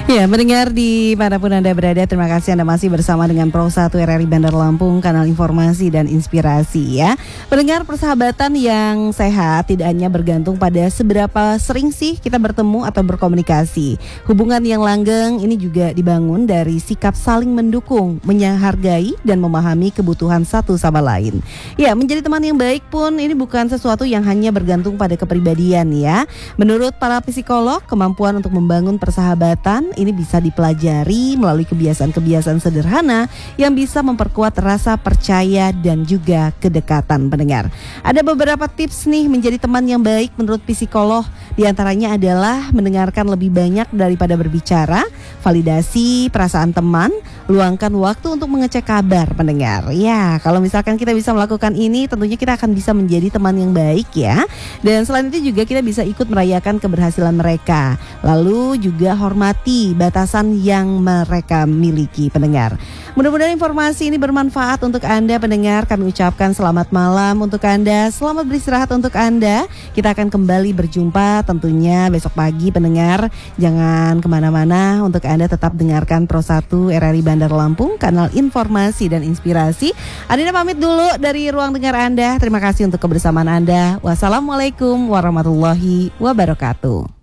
Ya, mendengar di manapun Anda berada, terima kasih Anda masih bersama dengan Pro 1 RRI Bandar Lampung, kanal informasi dan inspirasi ya. Mendengar persahabatan yang sehat tidak hanya bergantung pada seberapa sering sih kita bertemu atau berkomunikasi. Hubungan yang langgeng ini juga dibangun dari sikap saling mendukung, menghargai dan memahami kebutuhan satu sama lain. Ya, menjadi teman yang baik pun ini bukan sesuatu yang hanya bergantung pada kepribadian ya. Menurut para psikolog, kemampuan untuk membangun persahabatan ini bisa dipelajari melalui kebiasaan-kebiasaan sederhana yang bisa memperkuat rasa percaya dan juga kedekatan pendengar. Ada beberapa tips nih menjadi teman yang baik menurut psikolog. Di antaranya adalah mendengarkan lebih banyak daripada berbicara, validasi perasaan teman, luangkan waktu untuk mengecek kabar pendengar. Ya, kalau misalkan kita bisa melakukan ini, tentunya kita akan bisa menjadi teman yang baik ya. Dan selain itu juga kita bisa ikut merayakan keberhasilan mereka. Lalu juga hormati batasan yang mereka miliki pendengar. Mudah-mudahan informasi ini bermanfaat untuk Anda pendengar. Kami ucapkan selamat malam untuk Anda, selamat beristirahat untuk Anda. Kita akan kembali berjumpa tentunya besok pagi pendengar. Jangan kemana-mana, untuk Anda tetap dengarkan Pro 1 RRI Bandar Lampung, kanal informasi dan inspirasi. Adina pamit dulu dari ruang dengar Anda. Terima kasih untuk kebersamaan Anda. Wassalamualaikum warahmatullahi wabarakatuh.